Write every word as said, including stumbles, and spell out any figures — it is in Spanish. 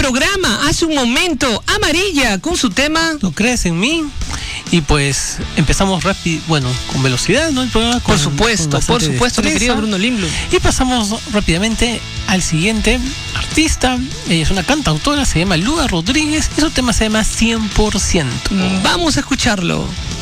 programa hace un momento, Amarilla, con su tema ¿No crees en mí? Y pues empezamos rápido, bueno, con velocidad, ¿no? El programa con, por supuesto, por supuesto, mi querido Bruno Limblum. Y pasamos rápidamente al siguiente artista. Ella es una cantautora, se llama Luda Rodríguez y su tema se llama cien por ciento. Vamos a escucharlo.